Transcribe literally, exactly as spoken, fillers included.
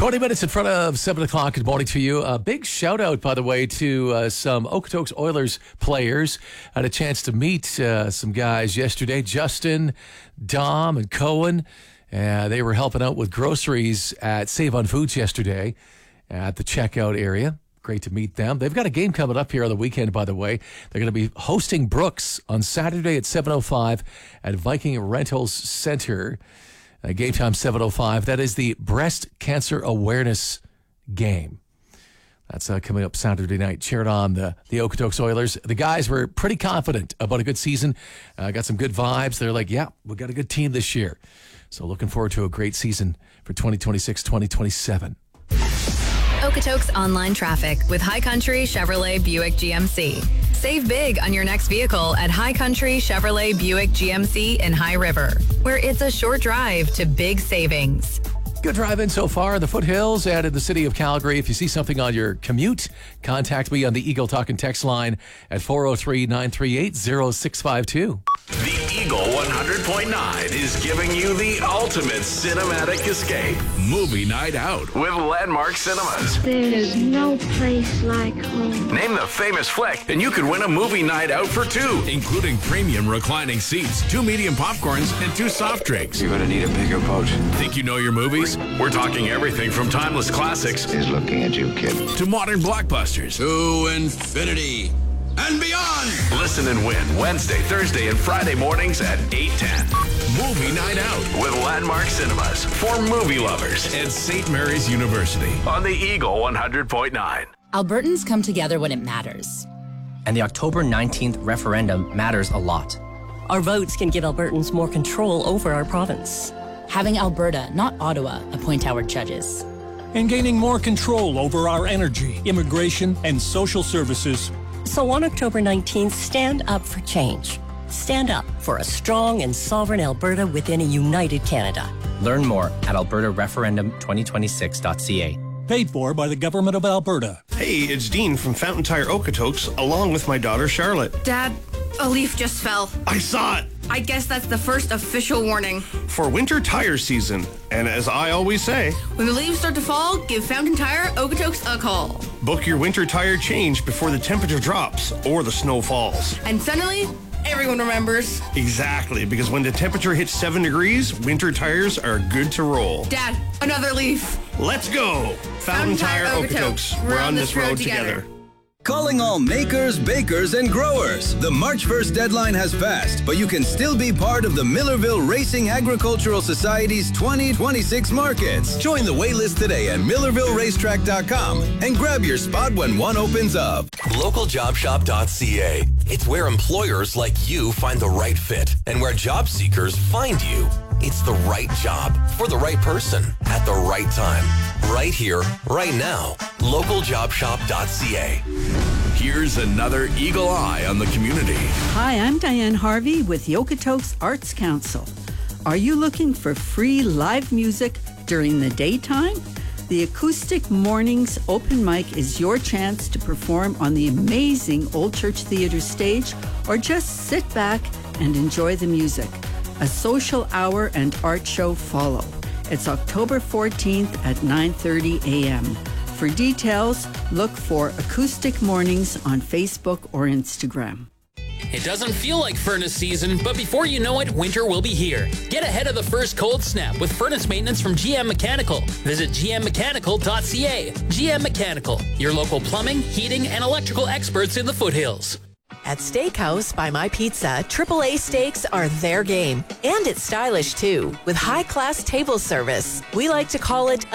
twenty minutes in front of seven o'clock. Good morning to you. A big shout out, by the way, to uh, some Okotoks Oilers players. I had a chance to meet uh, some guys yesterday, Justin, Dom, and Cohen. Uh, they were helping out with groceries at Save on Foods yesterday at the checkout area. Great to meet them. They've got a game coming up here on the weekend, by the way. They're going to be hosting Brooks on Saturday at seven oh five at Viking Rentals Center. Uh, game time seven oh five. That is the breast cancer awareness game. That's uh, coming up Saturday night. Cheered on the, the Okotoks Oilers. The guys were pretty confident about a good season. Uh, got some good vibes. They're like, yeah, we got a good team this year. So looking forward to a great season for twenty twenty-six twenty twenty-seven. Okotoks online traffic with High Country Chevrolet Buick G M C. Save big on your next vehicle at High Country Chevrolet Buick G M C in High River, where it's a short drive to big savings. Good drive-in so far in the foothills and in the city of Calgary. If you see something on your commute, contact me on the Eagle Talk and Text line at four oh three, nine three eight, oh six five two. The Eagle one hundred point nine is giving you the ultimate cinematic escape. Movie night out with Landmark Cinemas. There's no place like home. Name the famous flick, and you could win a movie night out for two, including premium reclining seats, two medium popcorns, and two soft drinks. You're going to need a bigger boat. Think you know your movies? We're talking everything from timeless classics. He's looking at you, kid. To modern blockbusters. To infinity and beyond. Listen and win Wednesday, Thursday, and Friday mornings at eight ten. Movie night out with Landmark Cinemas for movie lovers and Saint Mary's University on the Eagle one hundred point nine. Albertans come together when it matters. And the October nineteenth referendum matters a lot. Our votes can give Albertans more control over our province. Having Alberta, not Ottawa, appoint our judges. And gaining more control over our energy, immigration, and social services. So on October nineteenth, stand up for change. Stand up for a strong and sovereign Alberta within a united Canada. Learn more at alberta referendum twenty twenty-six dot c a. Paid for by the Government of Alberta. Hey, it's Dean from Fountain Tire Okotoks, along with my daughter Charlotte. Dad, a leaf just fell. I saw it! I guess that's the first official warning. For winter tire season, and as I always say, when the leaves start to fall, give Fountain Tire Okotoks a call. Book your winter tire change before the temperature drops or the snow falls. And suddenly, everyone remembers. Exactly, because when the temperature hits seven degrees, winter tires are good to roll. Dad, another leaf. Let's go! Fountain, Fountain Tire, Tire Okotoks. Okotoks. We're, We're on this road, road together. together. Calling all makers, bakers, and growers. The March first deadline has passed, but you can still be part of the Millerville Racing Agricultural Society's twenty twenty-six markets. Join the waitlist today at millerville racetrack dot com and grab your spot when one opens up. local job shop dot c a. It's where employers like you find the right fit and where job seekers find you. It's the right job for the right person at the right time. Right here, right now. local job shop dot c a. Here's another Eagle Eye on the community. Hi, I'm Diane Harvey with the Okotoks Arts Council. Are you looking for free live music during the daytime? The Acoustic Mornings Open Mic is your chance to perform on the amazing Old Church Theatre stage or just sit back and enjoy the music. A social hour and art show follow. It's October fourteenth at nine thirty a.m. For details, look for Acoustic Mornings on Facebook or Instagram. It doesn't feel like furnace season, but before you know it, winter will be here. Get ahead of the first cold snap with furnace maintenance from G M Mechanical. Visit g m mechanical dot c a. G M Mechanical, your local plumbing, heating, and electrical experts in the foothills. At Steakhouse by My Pizza, triple A steaks are their game. And it's stylish, too, with high-class table service. We like to call it